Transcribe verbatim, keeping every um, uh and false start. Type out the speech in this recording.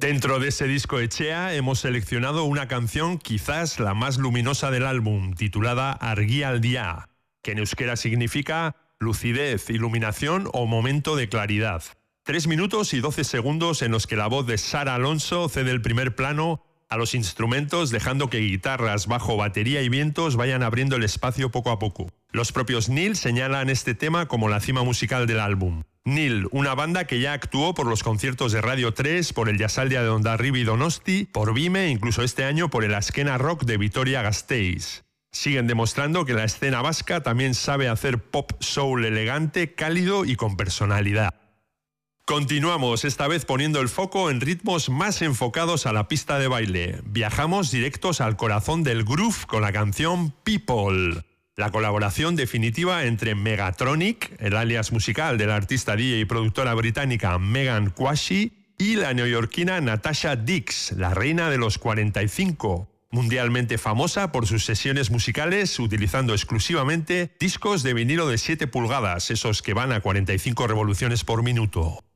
Dentro de ese disco Etxea hemos seleccionado una canción quizás la más luminosa del álbum, titulada Argi al Dia, que en euskera significa lucidez, iluminación o momento de claridad. Tres minutos y doce segundos en los que la voz de Sara Alonso cede el primer plano a los instrumentos, dejando que guitarras, bajo, batería y vientos vayan abriendo el espacio poco a poco. Los propios Nil señalan este tema como la cima musical del álbum. Nil, una banda que ya actuó por los conciertos de Radio tres, por el Jazzaldia de Hondarribia y Donosti, por Vime e incluso este año por el Azkena Rock de Vitoria-Gasteiz. Siguen demostrando que la escena vasca también sabe hacer pop soul elegante, cálido y con personalidad. Continuamos, esta vez poniendo el foco en ritmos más enfocados a la pista de baile. Viajamos directos al corazón del groove con la canción People. La colaboración definitiva entre Megatronic, el alias musical de la artista D J y productora británica Megan Quashie, y la neoyorquina Natasha Dix, la reina de los cuarenta y cinco, mundialmente famosa por sus sesiones musicales utilizando exclusivamente discos de vinilo de siete pulgadas, esos que van a cuarenta y cinco revoluciones por minuto.